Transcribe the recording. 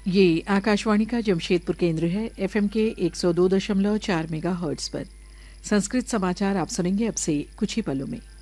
ये आकाशवाणी का जमशेदपुर केंद्र है। एफएम के 102.4 मेगाहर्ट्ज पर संस्कृत समाचार आप सुनेंगे अब से कुछ ही पलों में।